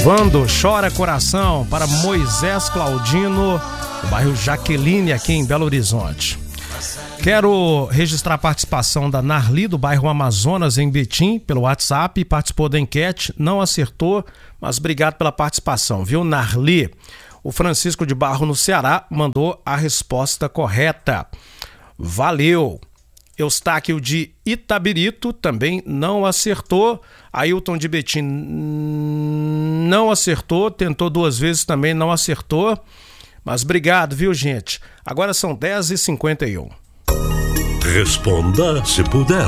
Vando, Chora Coração, para Moisés Claudino, do bairro Jaqueline, aqui em Belo Horizonte. Quero registrar a participação da Narli, do bairro Amazonas, em Betim, pelo WhatsApp, participou da enquete, não acertou, mas obrigado pela participação, viu, Narli? O Francisco de Barro, no Ceará, mandou a resposta correta. Valeu! Eustáquio de Itabirito também não acertou. Ailton de Betim não acertou, tentou 2 vezes, também não acertou. Mas obrigado, viu, gente? Agora são 10h51. Responda se puder.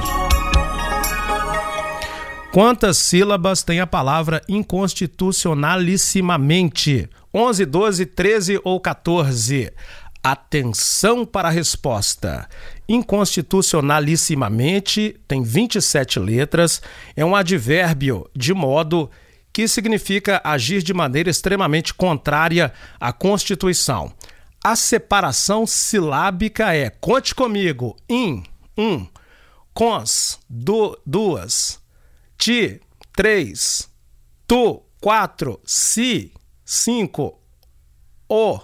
Quantas sílabas tem a palavra inconstitucionalissimamente? 11, 12, 13 ou 14? Atenção para a resposta. Inconstitucionalissimamente tem 27 letras, é um advérbio de modo que significa agir de maneira extremamente contrária à Constituição. A separação silábica é, conte comigo, in, 1, cons, 2, ti, 3, tu, 4, si, 5, o,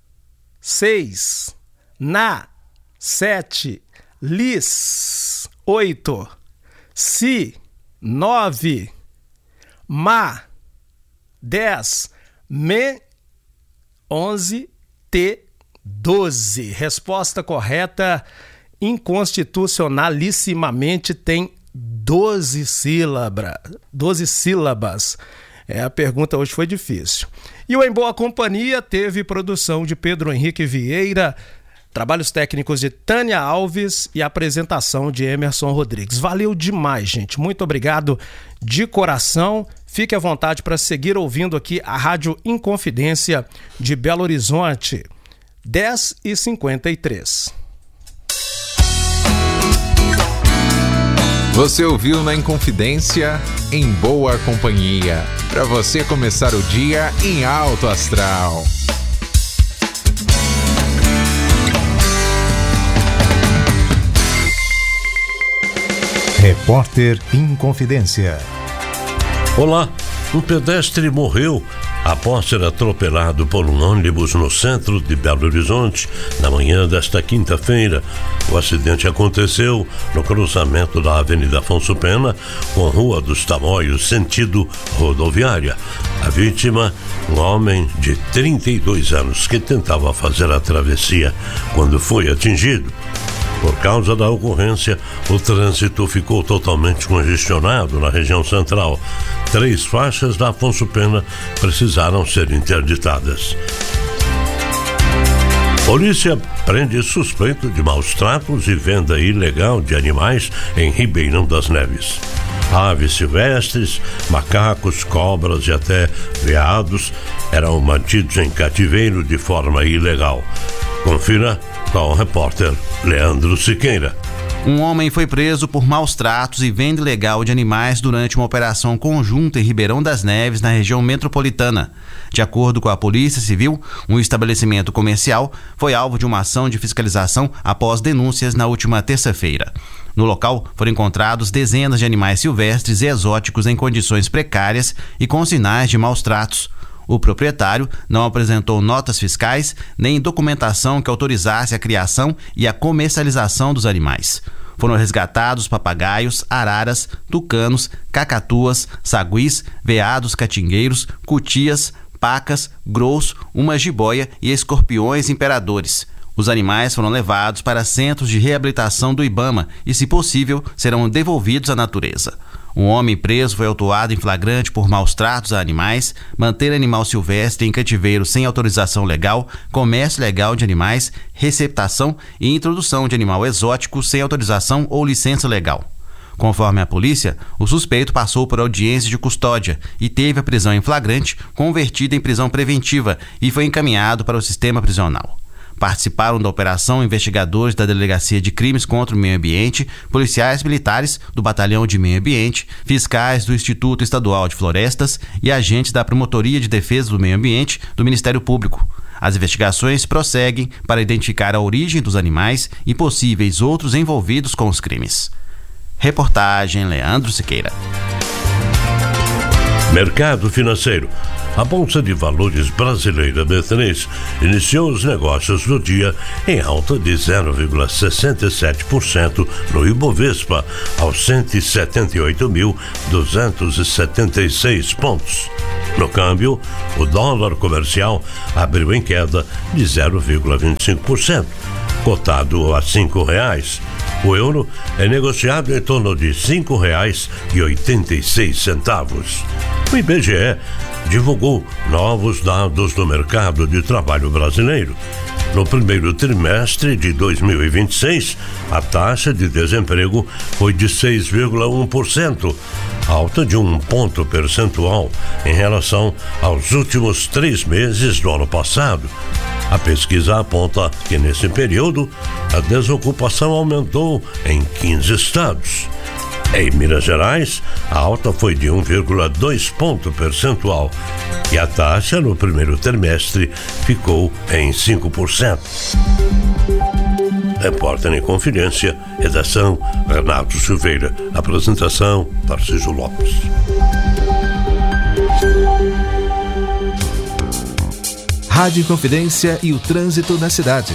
6, na, 7, lis, 8, si, 9, ma, 10, me, 11, te, 12. Resposta correta, inconstitucionalissimamente tem 12 sílabas. A pergunta hoje foi difícil. E o Em Boa Companhia teve produção de Pedro Henrique Vieira, trabalhos técnicos de Tânia Alves e apresentação de Emerson Rodrigues. Valeu demais, gente. Muito obrigado de coração. Fique à vontade para seguir ouvindo aqui a Rádio Inconfidência de Belo Horizonte. 10h53. Você ouviu na Inconfidência, Em Boa Companhia, para você começar o dia em alto astral. Repórter Inconfidência. Olá, um pedestre morreu após ser atropelado por um ônibus no centro de Belo Horizonte na manhã desta quinta-feira. O acidente aconteceu no cruzamento da Avenida Afonso Pena com Rua dos Tamoios, sentido rodoviária. A vítima, um homem de 32 anos que tentava fazer a travessia quando foi atingido. Por causa da ocorrência, o trânsito ficou totalmente congestionado na região central. 3 faixas da Afonso Pena precisaram ser interditadas. Polícia prende suspeito de maus tratos e venda ilegal de animais em Ribeirão das Neves. Aves silvestres, macacos, cobras e até veados eram mantidos em cativeiro de forma ilegal. Confira com o repórter Leandro Siqueira. Um homem foi preso por maus tratos e venda ilegal de animais durante uma operação conjunta em Ribeirão das Neves, na região metropolitana. De acordo com a Polícia Civil, um estabelecimento comercial foi alvo de uma ação de fiscalização após denúncias na última terça-feira. No local foram encontrados dezenas de animais silvestres e exóticos em condições precárias e com sinais de maus tratos. O proprietário não apresentou notas fiscais nem documentação que autorizasse a criação e a comercialização dos animais. Foram resgatados papagaios, araras, tucanos, cacatuas, saguis, veados catingueiros, cutias, pacas, grous, uma jiboia e escorpiões imperadores. Os animais foram levados para centros de reabilitação do Ibama e, se possível, serão devolvidos à natureza. Um homem preso foi autuado em flagrante por maus tratos a animais, manter animal silvestre em cativeiro sem autorização legal, comércio ilegal de animais, receptação e introdução de animal exótico sem autorização ou licença legal. Conforme a polícia, o suspeito passou por audiência de custódia e teve a prisão em flagrante convertida em prisão preventiva e foi encaminhado para o sistema prisional. Participaram da operação investigadores da Delegacia de Crimes contra o Meio Ambiente, policiais militares do Batalhão de Meio Ambiente, fiscais do Instituto Estadual de Florestas e agentes da Promotoria de Defesa do Meio Ambiente do Ministério Público. As investigações prosseguem para identificar a origem dos animais e possíveis outros envolvidos com os crimes. Reportagem Leandro Siqueira. Mercado financeiro. A Bolsa de Valores brasileira B3 iniciou os negócios do dia em alta de 0,67% no Ibovespa, aos 178.276 pontos. No câmbio, o dólar comercial abriu em queda de 0,25%, cotado a R$5. O euro é negociado em torno de R$5,86. O IBGE divulgou novos dados do mercado de trabalho brasileiro. No primeiro trimestre de 2026, a taxa de desemprego foi de 6,1%, alta de 1 ponto percentual em relação aos últimos 3 meses do ano passado. A pesquisa aponta que, nesse período, a desocupação aumentou em 15 estados. Em Minas Gerais, a alta foi de 1,2 ponto percentual e a taxa no primeiro trimestre ficou em 5%. Repórter em Confidência, redação Renato Silveira, apresentação Tarcísio Lopes. Rádio Confidência e o trânsito na cidade.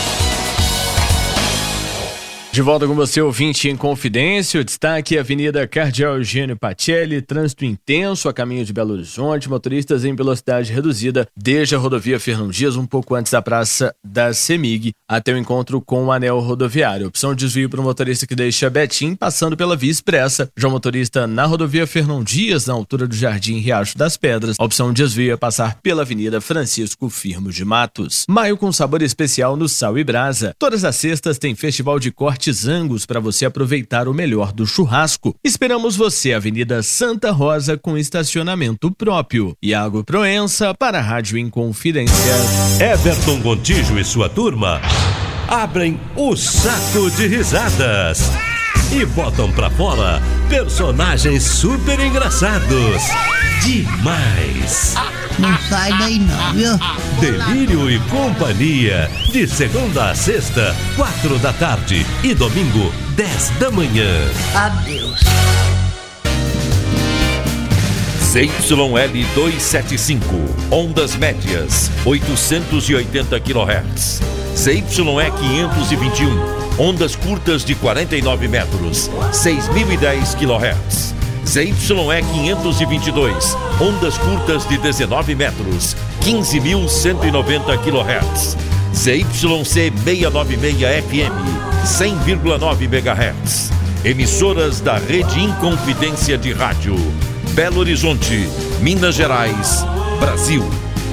De volta com você, ouvinte em Confidência. O destaque: Avenida Cardeal Eugênio Pacelli, trânsito intenso a caminho de Belo Horizonte, motoristas em velocidade reduzida desde a rodovia Fernão Dias, um pouco antes da Praça da CEMIG, até o encontro com o anel rodoviário. Opção de desvio para o motorista que deixa Betim, passando pela Via Expressa. Já o motorista na rodovia Fernão Dias, na altura do Jardim Riacho das Pedras, a opção de desvio é passar pela Avenida Francisco Firmo de Matos. Maio com sabor especial no Sal e Brasa. Todas as sextas tem festival de cortes Angus para você aproveitar o melhor do churrasco. Esperamos você, Avenida Santa Rosa, com estacionamento próprio. Iago Proença para a Rádio Inconfidência. Everton Gontijo e sua turma abrem o saco de risadas e botam pra fora personagens super engraçados. Demais! Não sai daí não, viu? Delírio e Companhia, de segunda a sexta, 4 da tarde e domingo, 10 da manhã. Adeus. ZYL 275, ondas médias, 880 kHz. ZYE 521, ondas curtas de 49 metros, 6.010 kHz. ZYE 522, ondas curtas de 19 metros, 15.190 kHz. ZYC 696 FM, 100,9 MHz. Emissoras da Rede Inconfidência de Rádio. Belo Horizonte, Minas Gerais, Brasil.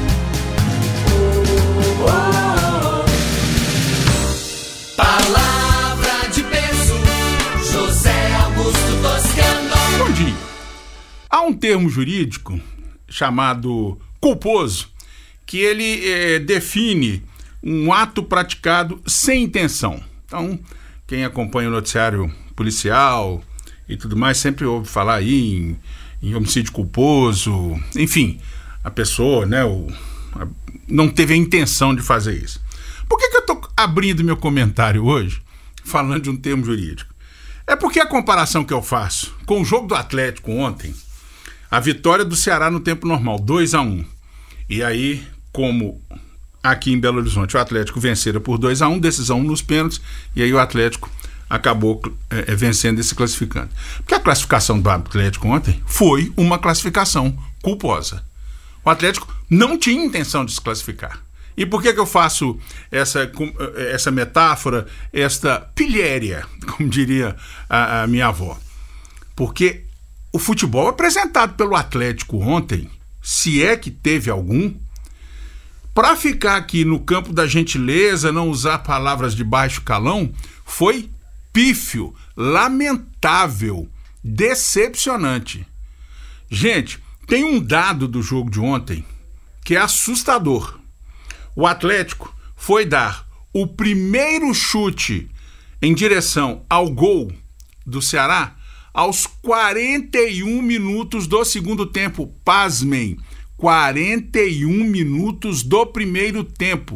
Palavra de peso, José Augusto Toscano. Bom dia. Há um termo jurídico chamado culposo que ele define um ato praticado sem intenção. Então, quem acompanha o noticiário policial e tudo mais sempre ouve falar aí em homicídio culposo. Enfim, a pessoa, né, não teve a intenção de fazer isso. Por que eu estou abrindo meu comentário hoje falando de um termo jurídico? É porque a comparação que eu faço com o jogo do Atlético ontem, a vitória do Ceará no tempo normal, 2-1. E aí, como aqui em Belo Horizonte o Atlético vencera por 2-1, decisão nos pênaltis, e aí o Atlético acabou vencendo e se classificando. Porque a classificação do Atlético ontem foi uma classificação culposa. O Atlético não tinha intenção de se classificar. E por que eu faço essa metáfora, esta pilhéria, como diria a minha avó? Porque o futebol apresentado pelo Atlético ontem, se é que teve algum, para ficar aqui no campo da gentileza, não usar palavras de baixo calão, foi pífio, lamentável, decepcionante. Gente, tem um dado do jogo de ontem que é assustador. O Atlético foi dar o primeiro chute em direção ao gol do Ceará aos 41 minutos do segundo tempo. Pasmem, 41 minutos do primeiro tempo.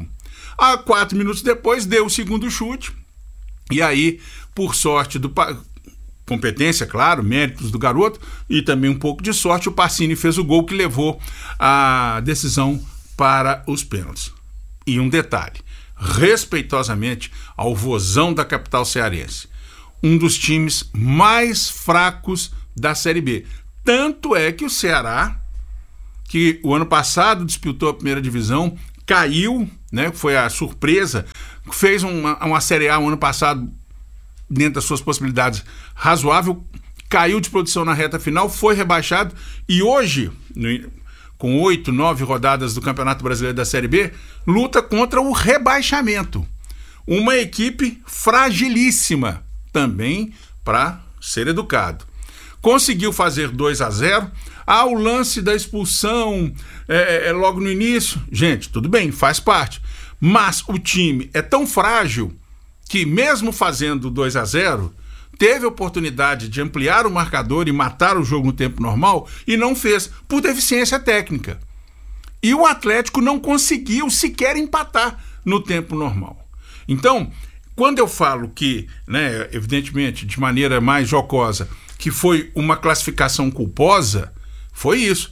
4 minutos depois deu o segundo chute. E aí, por sorte competência, claro, méritos do garoto e também um pouco de sorte. O Pacini fez o gol que levou a decisão para os pênaltis. E um detalhe, respeitosamente ao Vozão da capital cearense, um dos times mais fracos da Série B. Tanto é que o Ceará, que o ano passado disputou a primeira divisão, caiu, né, foi a surpresa, fez uma Série A o ano passado dentro das suas possibilidades razoável, caiu de produção na reta final, foi rebaixado e hoje, com 8, 9 rodadas do Campeonato Brasileiro da Série B, luta contra o rebaixamento. Uma equipe fragilíssima, também para ser educado. Conseguiu fazer 2-0, o lance da expulsão logo no início, gente, tudo bem, faz parte, mas o time é tão frágil que mesmo fazendo 2-0, teve a oportunidade de ampliar o marcador e matar o jogo no tempo normal e não fez, por deficiência técnica. E o Atlético não conseguiu sequer empatar no tempo normal. Então, quando eu falo que, né, evidentemente, de maneira mais jocosa, que foi uma classificação culposa, foi isso.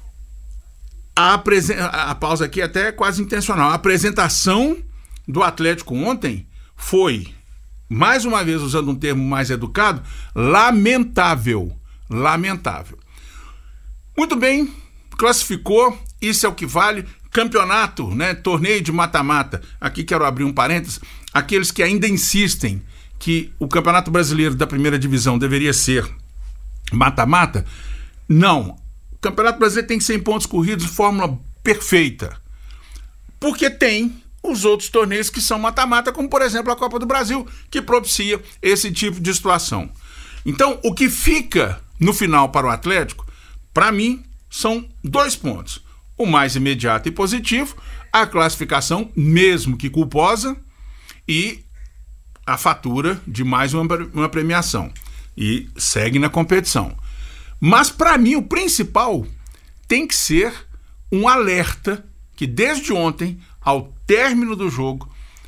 A pausa aqui é até quase intencional. A apresentação do Atlético ontem foi, mais uma vez usando um termo mais educado, lamentável. Lamentável. Muito bem, classificou, isso é o que vale. Campeonato, né, torneio de mata-mata. Aqui quero abrir um parênteses. Aqueles que ainda insistem que o Campeonato Brasileiro da primeira divisão deveria ser mata-mata, não. O Campeonato Brasileiro tem 100 pontos corridos de fórmula perfeita. Porque tem os outros torneios que são mata-mata, como por exemplo a Copa do Brasil, que propicia esse tipo de situação. Então, o que fica no final para o Atlético, para mim, são 2 pontos. O mais imediato e positivo, a classificação, mesmo que culposa, e a fatura de mais uma premiação. E segue na competição. Mas, para mim, o principal tem que ser um alerta que, desde ontem, ao término do jogo,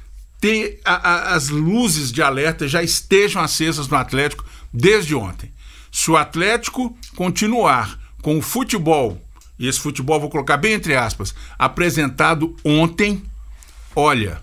as luzes de alerta já estejam acesas no Atlético desde ontem. Se o Atlético continuar com o futebol, e esse futebol vou colocar bem entre aspas, apresentado ontem, olha,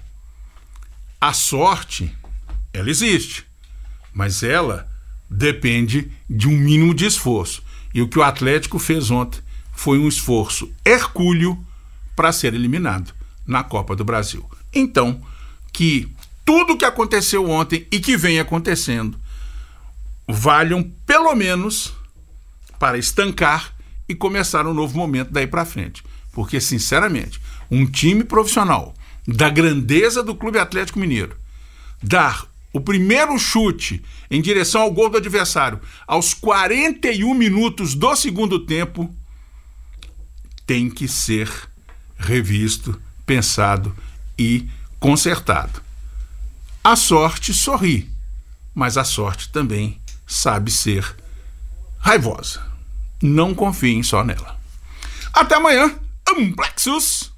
a sorte, ela existe, mas ela depende de um mínimo de esforço. E o que o Atlético fez ontem foi um esforço hercúleo para ser eliminado na Copa do Brasil. Então, que tudo o que aconteceu ontem e que vem acontecendo valham pelo menos para estancar e começar um novo momento daí para frente. Porque, sinceramente, um time profissional da grandeza do Clube Atlético Mineiro dar o primeiro chute em direção ao gol do adversário aos 41 minutos do segundo tempo tem que ser revisto, pensado e consertado. A sorte sorri, mas a sorte também sabe ser raivosa. Não confiem só nela. Até amanhã, Amplexus!